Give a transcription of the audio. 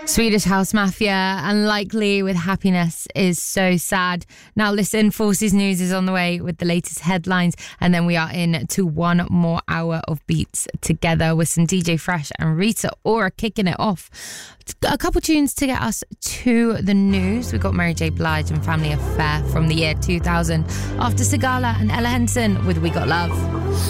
Swedish House Mafia, Unlikely with Happiness is So Sad. Now listen, Forces News is on the way with the latest headlines, and then we are in to one more hour of beats together with some DJ Fresh and Rita Ora kicking it off. A couple tunes to get us to the news. We've got Mary J. Blige and Family Affair from the year 2000 after Sigala and Ella Henson with We Got Love.